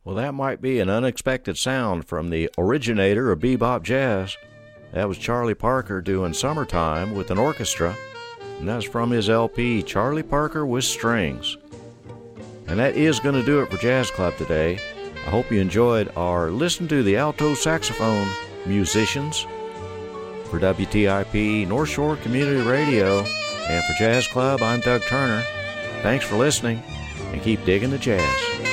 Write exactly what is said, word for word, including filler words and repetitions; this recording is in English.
Well, that might be an unexpected sound from the originator of bebop jazz. That was Charlie Parker doing Summertime with an orchestra, and that's from his L P, Charlie Parker with Strings. And that is going to do it for Jazz Club today. I hope you enjoyed our Listen to the Alto Saxophone Musicians. For W T I P North Shore Community Radio and for Jazz Club, I'm Doug Turner. Thanks for listening, and keep digging the jazz.